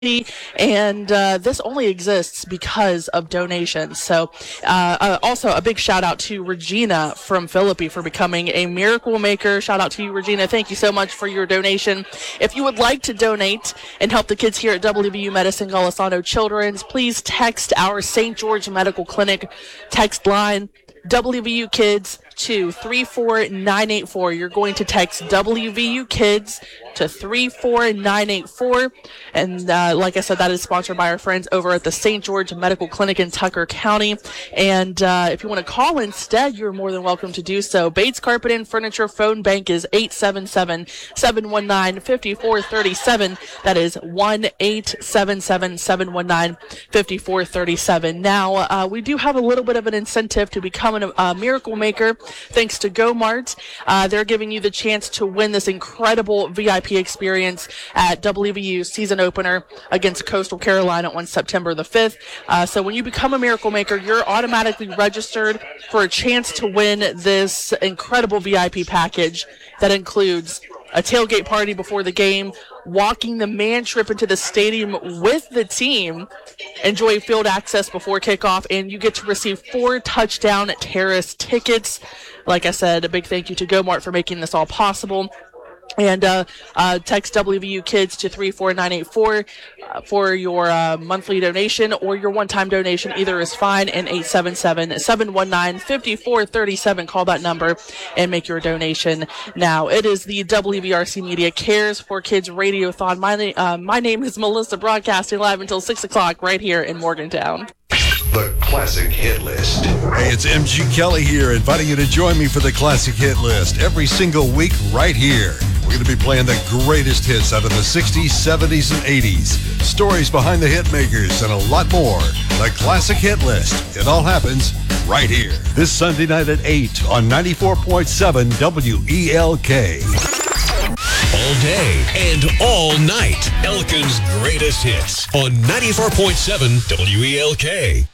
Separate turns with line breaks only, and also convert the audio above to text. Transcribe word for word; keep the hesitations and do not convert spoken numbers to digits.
and uh, this only exists because of donations. So uh, uh, also a big shout out to Regina from Philippi for becoming a Miracle Maker. Shout out to you, Regina. Thank you so much for your donation. If you would like to donate and help the kids here at W V U Medicine Golisano Children's, please text our Saint George Medical Clinic text line W V U Kids to three four nine eight four. You're going to text W V U Kids to three four nine eight four. And uh, like I said, that is sponsored by our friends over at the Saint George Medical Clinic in Tucker County. And uh, if you want to call instead, you're more than welcome to do so. Bates Carpet and Furniture phone bank is eight seven seven, seven one nine, five four three seven. That is one eight seven seven, seven one nine, five four three seven. Now, uh, we do have a little bit of an incentive to become a uh, Miracle Maker. Thanks to GoMart, uh, they're giving you the chance to win this incredible V I P experience at W V U season opener against Coastal Carolina on September the fifth. Uh, so when you become a Miracle Maker, you're automatically registered for a chance to win this incredible V I P package that includes a tailgate party before the game, walking the man trip into the stadium with the team, enjoy field access before kickoff, and you get to receive four touchdown terrace tickets. Like I said, a big thank you to GoMart for making this all possible. And uh, uh, text W V U Kids to three four nine eight four uh, for your uh, monthly donation or your one-time donation. Either is fine. And eight seven seven, seven one nine, five four three seven. Call that number and make your donation now. It is the W V R C Media Cares for Kids Radiothon. My, na- uh, my name is Melissa, broadcasting live until six o'clock right here in Morgantown.
The Classic Hit List.
Hey, it's M G Kelly here, inviting you to join me for the Classic Hit List every single week right here. We're going to be playing the greatest hits out of the sixties, seventies, and eighties, stories behind the hit makers, and a lot more. The Classic Hit List. It all happens right here. This Sunday night at eight on ninety-four point seven W E L K.
All day and all night. Elkin's greatest hits on ninety-four point seven W E L K.